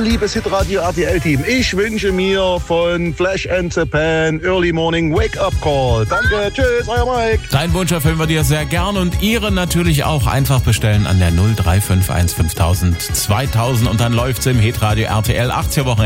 liebes Hitradio RTL-Team. Ich wünsche mir von Flash and the Pan Early Morning Wake-Up Call. Danke, tschüss, euer Mike. Deinen Wunsch erfüllen wir dir sehr gern und Ihren natürlich auch. Einfach bestellen an der 0351 5000 2000 und dann läuft's im Hitradio RTL 80er Wochen.